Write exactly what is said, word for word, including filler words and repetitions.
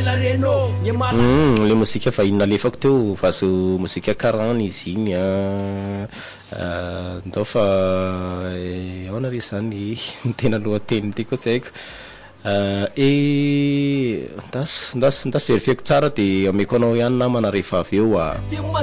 Mm, le mosika fa inona lefako teo vaso mosika karan izy igny ndao fa aona re zany tena lohateny ty koa tsy haiko e ndas ndas ndas verifiako tsara de ameko anao ihany namana rehefa avy eo